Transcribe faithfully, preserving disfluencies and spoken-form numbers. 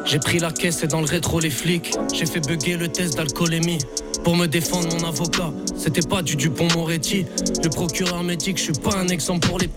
J'ai pris la caisse et dans le rétro les flics. J'ai fait bugger le test d'alcoolémie. Pour me défendre mon avocat, c'était pas du Dupont Moretti. Le procureur me dit que je suis pas un exemple pour les